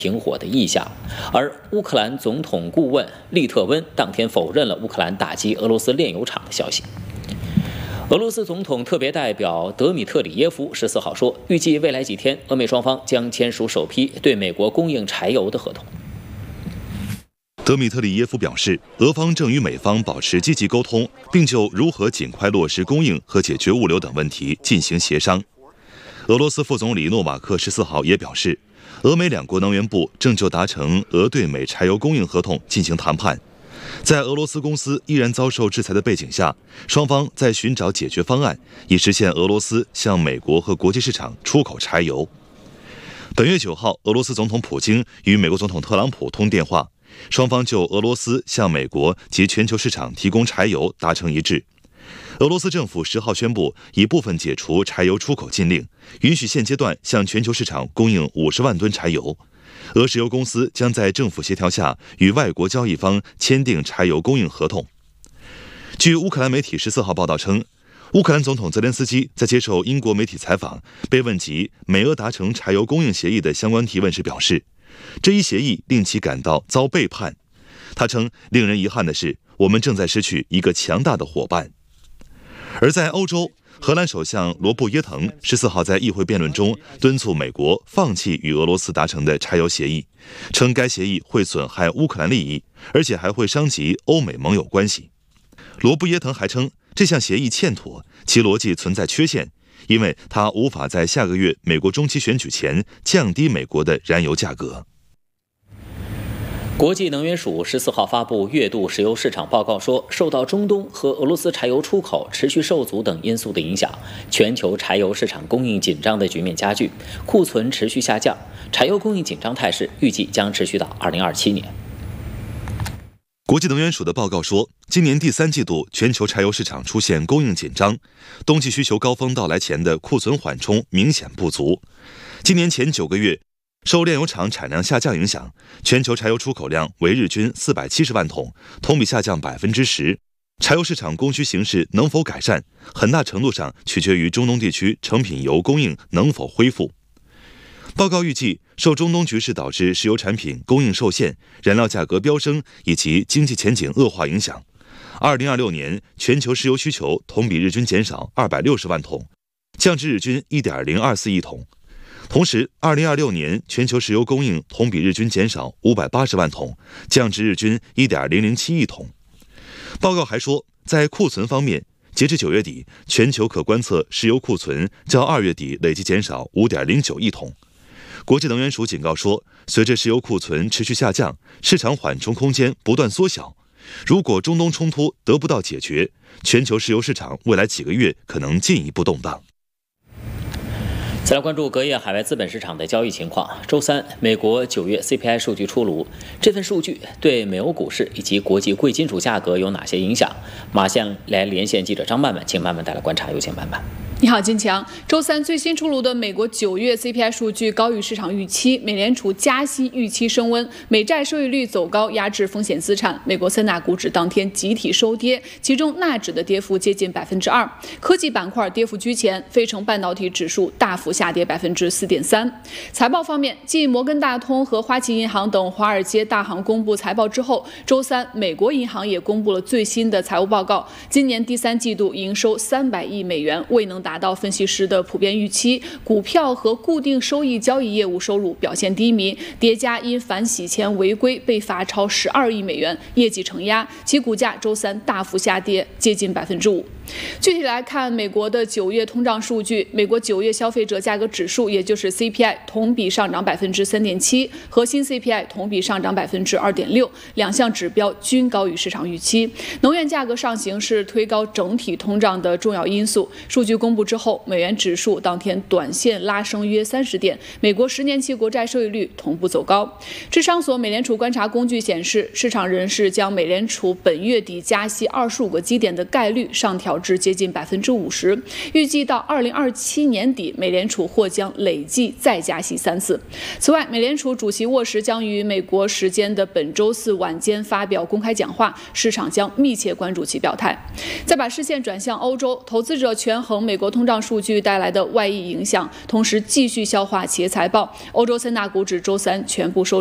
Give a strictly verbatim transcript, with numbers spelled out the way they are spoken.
停火的意向，而乌克兰总统顾问利特温当天否认了乌克兰打击俄罗斯炼油厂的消息。俄罗斯总统特别代表德米特里耶夫十四号说，预计未来几天，俄美双方将签署首批对美国供应柴油的合同。 德米特里耶夫表示，俄方正与美方保持积极沟通，并就如何尽快落实供应和解决物流等问题进行协商。俄罗斯副总理诺瓦克十四号也表示，俄美两国能源部正就达成俄对美柴油供应合同进行谈判。在俄罗斯公司依然遭受制裁的背景下，双方在寻找解决方案，以实现俄罗斯向美国和国际市场出口柴油。本月九号，俄罗斯总统普京与美国总统特朗普通电话，双方就俄罗斯向美国及全球市场提供柴油达成一致。俄罗斯政府十号宣布，一部分解除柴油出口禁令，允许现阶段向全球市场供应五十万吨柴油。俄石油公司将在政府协调下与外国交易方签订柴油供应合同。据乌克兰媒体十四号报道称，乌克兰总统泽连斯基在接受英国媒体采访，被问及美俄达成柴油供应协议的相关提问时表示，这一协议令其感到遭背叛。他称，令人遗憾的是，我们正在失去一个强大的伙伴。而在欧洲，荷兰首相罗布耶腾十四号在议会辩论中敦促美国放弃与俄罗斯达成的柴油协议，称该协议会损害乌克兰利益，而且还会伤及欧美盟友关系。罗布耶腾还称，这项协议欠妥，其逻辑存在缺陷，因为它无法在下个月美国中期选举前降低美国的燃油价格。 国际能源署十四号发布月度石油市场报告说，受到中东和俄罗斯柴油出口持续受阻等因素的影响，全球柴油市场供应紧张的局面加剧，库存持续下降，柴油供应紧张态势预计将持续到二零二七年。 国际能源署的报告说，今年第三季度全球柴油市场出现供应紧张，冬季需求高峰到来前的库存缓冲明显不足。今年前九个月，受炼油厂产量下降影响，全球柴油出口量为日均四百七十万桶，同比下降百分之十。柴油市场供需形势能否改善，很大程度上取决于中东地区成品油供应能否恢复。报告预计，受中东局势导致石油产品供应受限、燃料价格飙升以及经济前景恶化影响，二零二六年全球石油需求同比日均减少二百六十万桶，降至日均 一点零二四亿桶。同时，二零二六年全球石油供应同比日均减少五百八十万桶，降至日均 一点零零七亿桶。报告还说，在库存方面，截至九月底，全球可观测石油库存较二月底累计减少 五点零九亿桶。国际能源署警告说，随着石油库存持续下降，市场缓冲空间不断缩小。如果中东冲突得不到解决，全球石油市场未来几个月可能进一步动荡。 再来关注隔夜海外资本市场的交易情况。周三，美国九月 C P I 数据出炉，这份数据对美欧股市以及国际贵金属价格有哪些影响？马上来连线记者张曼曼，请曼曼带来观察，有请曼曼。 你好，金强。周三最新出炉的美国九月 C P I 数据高于市场预期，美联储加息预期升温，美债收益率走高，压制风险资产。美国三大股指当天集体收跌，其中纳指的跌幅接近百分之二，科技板块跌幅居前，费城半导体指数大幅下跌百分之四点三。财报方面，继摩根大通和花旗银行等华尔街大行公布财报之后，周三美国银行也公布了最新的财务报告，今年第三季度营收三百亿美元，未能达达到分析师的普遍预期，股票和固定收益交易业务收入表现低迷，叠加因反洗钱违规被罚超十二亿美元，业绩承压，其股价周三大幅下跌接近百分之五。具体来看，美国的九月通胀数据，美国九月消费者价格指数，也就是 C P I 同比上涨百分之三点七，核心 C P I 同比上涨百分之二点六，两项指标均高于市场预期。能源价格上行是推高整体通胀的重要因素。数据公布之后，美元指数当天短线拉升约三十点，美国十年期国债收益率同步走高。智商所美联储观察工具显示，市场人士将美联储本月底加息二十五个基点的概率上调调至接近百分之五十。预计到二零二七年底，美联储或将累计再加息三次。此外，美联储主席沃什将于美国时间的本周四晚间发表公开讲话，市场将密切关注其表态。再把视线转向欧洲，投资者权衡美国通胀数据带来的外溢影响，同时继续消化企业财报。欧洲三大股指周三全部收